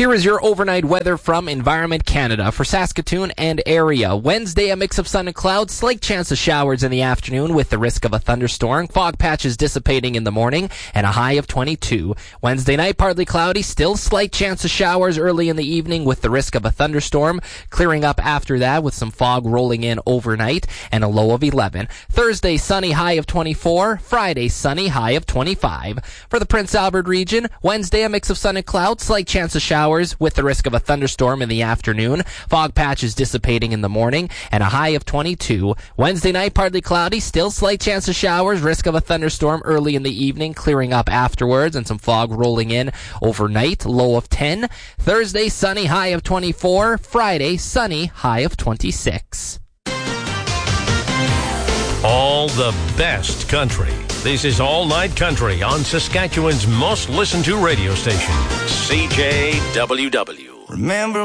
Here is your overnight weather from Environment Canada for Saskatoon and area. Wednesday, a mix of sun and clouds, slight chance of showers in the afternoon with the risk of a thunderstorm. Fog patches dissipating in the morning and a high of 22. Wednesday night, partly cloudy, still slight chance of showers early in the evening with the risk of a thunderstorm. Clearing up after that with some fog rolling in overnight and a low of 11. Thursday, sunny, high of 24. Friday, sunny, high of 25. For the Prince Albert region, Wednesday, a mix of sun and clouds, slight chance of showers with the risk of a thunderstorm in the afternoon. Fog patches dissipating in the morning and a high of 22. Wednesday night, partly cloudy, still slight chance of showers, risk of a thunderstorm early in the evening, clearing up afterwards and some fog rolling in overnight, low of 10. Thursday, sunny, high of 24. Friday, sunny, high of 26. All the best country. This is All Night Country on Saskatchewan's most listened to radio station, CJWW. Remember